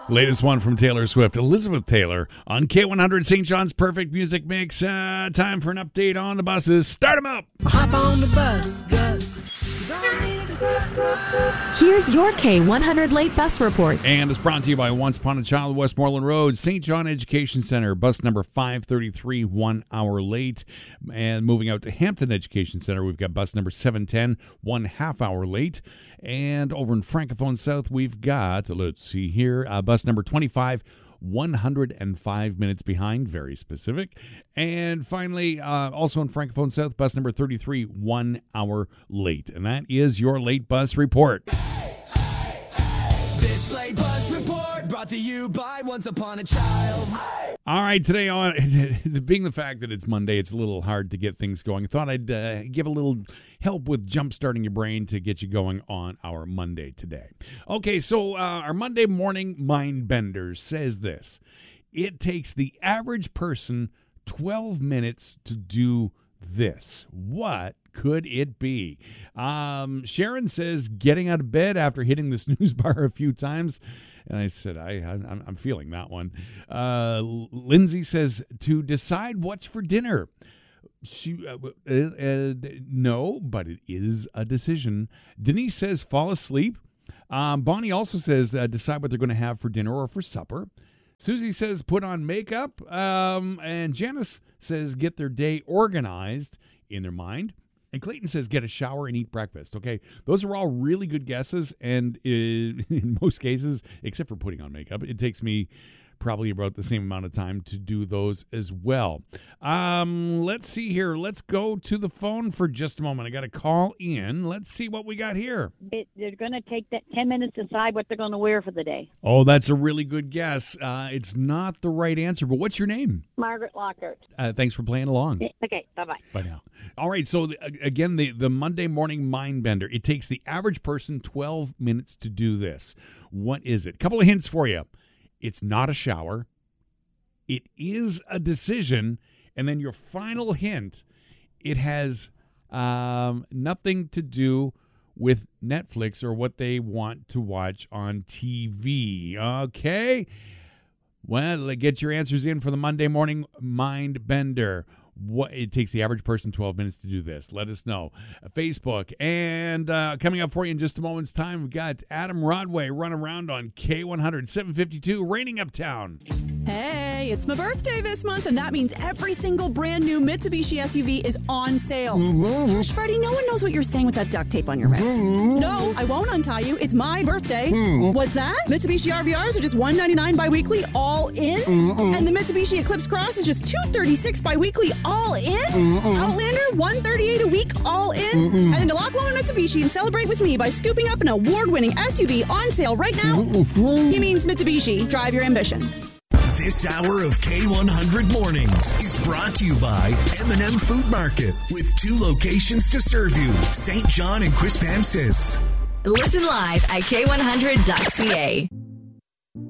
Latest one from Taylor Swift, Elizabeth Taylor, on K100 St. John's Perfect Music Mix. Time for an update on the buses. Start them up. Hop on the bus, Gus. Here's your K100 late bus report. And it's brought to you by Once Upon a Child, Westmoreland Road, St. John Education Center, bus number 533, 1 hour late. And moving out to Hampton Education Center, we've got bus number 710, 1.5 hour late. And over in Francophone South, we've got, let's see here, bus number 25, 105 minutes behind, very specific. And finally, also in Francophone South, bus number 33, 1 hour late. And that is your late bus report. This late bus report brought to you by Once Upon a Child. All right, today, being the fact that it's Monday, it's a little hard to get things going. I thought I'd give a little help with jump-starting your brain to get you going on our Monday today. Okay, so our Monday morning mind bender says this. It takes the average person 12 minutes to do this. What could it be? Sharon says getting out of bed after hitting the snooze bar a few times. And I said, I'm feeling that one. Lindsay says to decide what's for dinner. No, but it is a decision. Denise says fall asleep. Bonnie also says decide what they're going to have for dinner or for supper. Susie says put on makeup. And Janice says get their day organized in their mind. And Clayton says get a shower and eat breakfast. Okay, those are all really good guesses. And in most cases, except for putting on makeup, it takes me probably about the same amount of time to do those as well. Let's see here. Let's go to the phone for just a moment. I got to call in. Let's see what we got here. They're going to take that 10 minutes to decide what they're going to wear for the day. Oh, that's a really good guess. It's not the right answer, but what's your name? Margaret Lockhart. Thanks for playing along. Okay, bye-bye. Bye now. All right, so again, the Monday morning mind bender. It takes the average person 12 minutes to do this. What is it? Couple of hints for you. It's not a shower. It is a decision. And then your final hint, it has nothing to do with Netflix or what they want to watch on TV. Okay? Well, get your answers in for the Monday morning mind bender. It takes the average person 12 minutes to do this. Let us know. Facebook. And coming up for you in just a moment's time, we've got Adam Rodway running around on K100, 752, Raining Uptown. Hey, it's my birthday this month, and that means every single brand new Mitsubishi SUV is on sale. Gosh, Freddie, no one knows what you're saying with that duct tape on your mouth. No, I won't untie you. It's my birthday. What's that? Mitsubishi RVRs are just $199 bi-weekly, all in? And the Mitsubishi Eclipse Cross is just $236 bi-weekly, all in? Outlander, $138 a week, all in? Head into Lock Loan Mitsubishi and celebrate with me by scooping up an award-winning SUV on sale right now. He means Mitsubishi. Drive your ambition. This hour of K100 Mornings is brought to you by M&M Food Market, with 2 locations to serve you, St. John and Quispamsis. Listen live at K100.ca.